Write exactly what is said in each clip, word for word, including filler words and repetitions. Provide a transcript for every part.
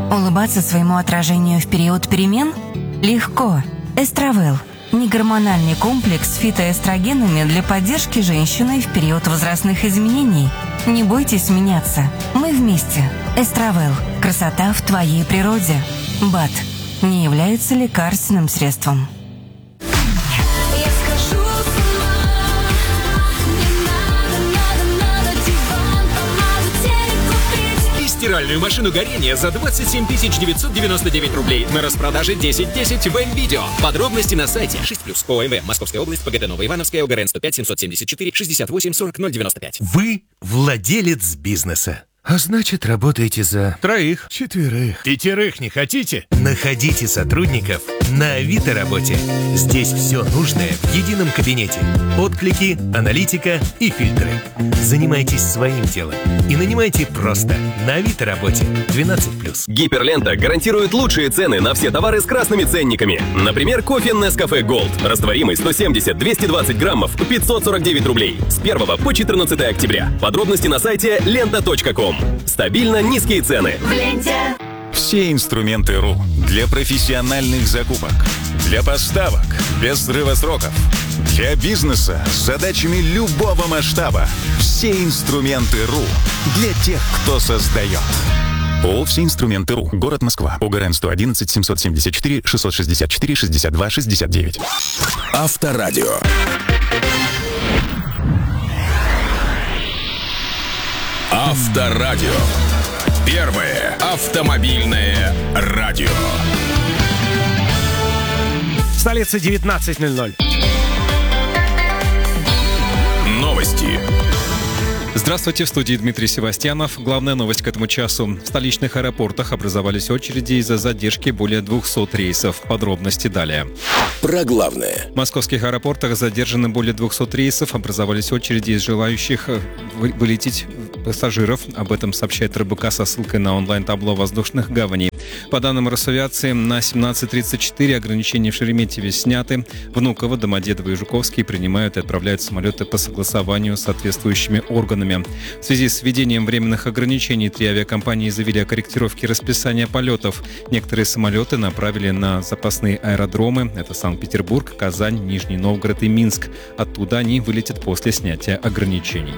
Улыбаться своему отражению в период перемен? Легко. Эстравел. Негормональный комплекс с фитоэстрогенами для поддержки женщины в период возрастных изменений. Не бойтесь меняться. Мы вместе. Эстравел. Красота в твоей природе. БАД. Не является лекарственным средством. Стиральную машину горения за двадцать семь тысяч девятьсот девяносто девять рублей. На распродаже десять десять в М-Видео. Подробности на сайте шесть плюс. ОМВ. Московская область. ПГТ Новоивановская. ОГРН сто пять семьсот семьдесят четыре шестьдесят восемь сорок ноль девяносто пять. Вы владелец бизнеса. А значит, работаете за троих, четверых, пятерых не хотите? Находите сотрудников на Авито Работе. Здесь все нужное в едином кабинете. Отклики, аналитика и фильтры. Занимайтесь своим делом и нанимайте просто на Авито Работе. двенадцать плюс. Гиперлента гарантирует лучшие цены на все товары с красными ценниками. Например, кофе Nescafe Gold. Растворимый сто семьдесят двести двадцать граммов, пятьсот сорок девять рублей. С первого по четырнадцатое октября. Подробности на сайте лента точка ком. Стабильно низкие цены. В ленте. Все инструменты РУ для профессиональных закупок, для поставок без срыва сроков, для бизнеса с задачами любого масштаба. Все инструменты РУ для тех, кто создает. ООО «Все инструменты РУ». Город Москва. ОГРН сто одиннадцать семьсот семьдесят четыре шестьсот шестьдесят четыре шестьдесят два шестьдесят девять. Авторадио. Авторадио. Первое автомобильное радио. Столица девятнадцать ноль ноль. Новости. Здравствуйте, в студии Дмитрий Севастьянов. Главная новость к этому часу. В столичных аэропортах образовались очереди из-за задержки более двухсот рейсов. Подробности далее. Про главное. В московских аэропортах задержаны более двухсот рейсов. Образовались очереди из желающих вылететь пассажиров. Об этом сообщает РБК со ссылкой на онлайн-табло воздушных гаваней. По данным Росавиации, на семнадцать тридцать четыре ограничения в Шереметьеве сняты. Внуково, Домодедово и Жуковский принимают и отправляют самолеты по согласованию с соответствующими органами. В связи с введением временных ограничений три авиакомпании заявили о корректировке расписания полетов. Некоторые самолеты направили на запасные аэродромы. Это Санкт-Петербург, Казань, Нижний Новгород и Минск. Оттуда они вылетят после снятия ограничений.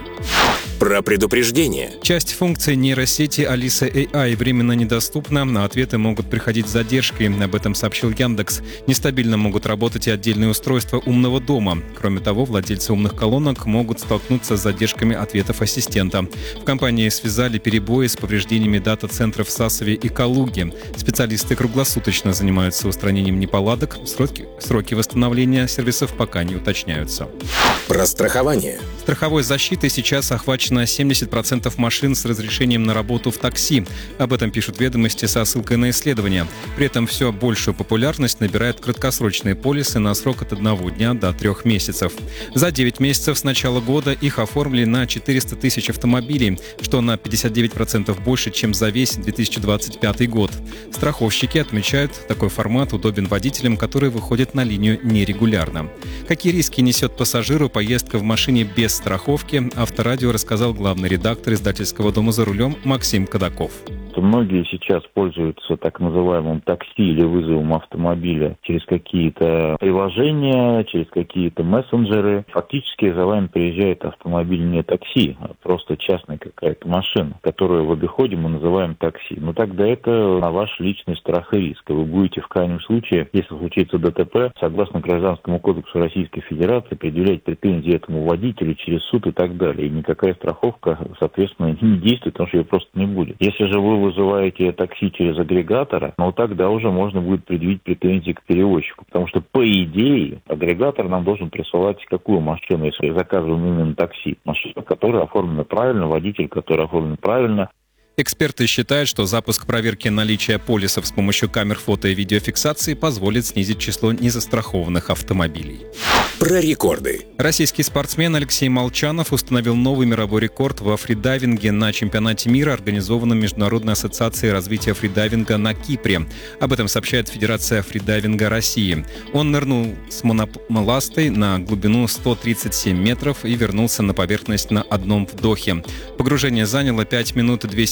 Про предупреждение. Часть функций нейросети Алиса эй ай временно недоступна, а ответы могут приходить с задержкой. Об этом сообщил Яндекс. Нестабильно могут работать и отдельные устройства умного дома. Кроме того, владельцы умных колонок могут столкнуться с задержками ответов ассистента. В компании связали перебои с повреждениями дата-центров в Сасове и Калуге. Специалисты круглосуточно занимаются устранением неполадок. Сроки, сроки восстановления сервисов пока не уточняются. Про страхование. Страховой защитой сейчас охвачено семьдесят процентов машин с разрешением на работу в такси. Об этом пишут «Ведомости» со ссылкой на исследования. При этом все большую популярность набирают краткосрочные полисы на срок от одного дня до трех месяцев. За девять месяцев с начала года их оформили на четыреста тысяч автомобилей, что на пятьдесят девять процентов больше, чем за весь две тысячи двадцать пятый год. Страховщики отмечают, такой формат удобен водителям, которые выходят на линию нерегулярно. Какие риски несет пассажиру поездка в машине без страховки, Авторадио рассказал главный редактор издательского дома «За рулем» Максим Кадаков. Многие сейчас пользуются так называемым такси или вызовом автомобиля через какие-то приложения, через какие-то мессенджеры. Фактически за вами приезжает автомобиль не такси, а просто частная какая-то машина, которую в обиходе мы называем такси. Но тогда это на ваш личный страх и риск. Вы будете в крайнем случае, если случится ДТП, согласно Гражданскому кодексу Российской Федерации, предъявлять претензии этому водителю через суд и так далее. И никакая страховка, соответственно, не действует, потому что ее просто не будет. Если же вы вызываете такси через агрегатора, но тогда уже можно будет предъявить претензии к перевозчику. Потому что, по идее, агрегатор нам должен присылать какую машину, если заказываем именно такси. Машина, которая оформлена правильно, водитель, который оформлен правильно. Эксперты считают, что запуск проверки наличия полисов с помощью камер фото- и видеофиксации позволит снизить число незастрахованных автомобилей. Про рекорды. Российский спортсмен Алексей Молчанов установил новый мировой рекорд во фридайвинге на чемпионате мира, организованном Международной ассоциацией развития фридайвинга на Кипре. Об этом сообщает Федерация фридайвинга России. Он нырнул с моноластой на глубину сто тридцать семь метров и вернулся на поверхность на одном вдохе. Погружение заняло пять минут и две секунды.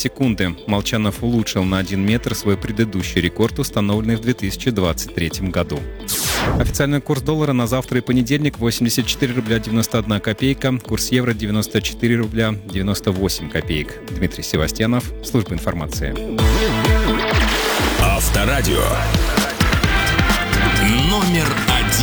секунды. Молчанов улучшил на один метр свой предыдущий рекорд, установленный в две тысячи двадцать третьем году. Официальный курс доллара на завтра и понедельник – восемьдесят четыре рубля девяносто одна копейка, курс евро – девяносто четыре рубля девяносто восемь копеек. Дмитрий Севастьянов, служба информации. Авторадио. Номер один.